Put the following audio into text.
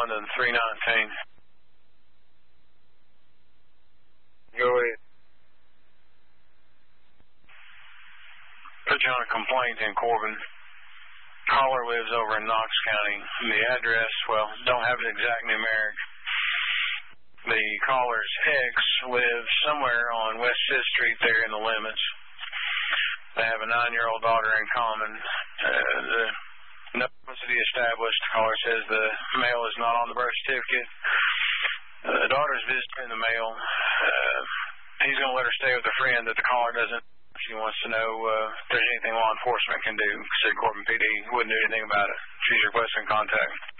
on to 319. Go ahead. Put you on a complaint in Corbin. Caller lives over in Knox County. The address, well, don't have an exact numeric. The caller's ex lives somewhere on West 5th Street there in the limits. They have a 9-year-old daughter in common. No custody established. The caller says the mail is not on the birth certificate. The daughter's visiting the mail. He's going to let her stay with a friend that the caller doesn't. She wants to know if there's anything law enforcement can do. Said Corbin PD wouldn't do anything about it. She's requesting contact.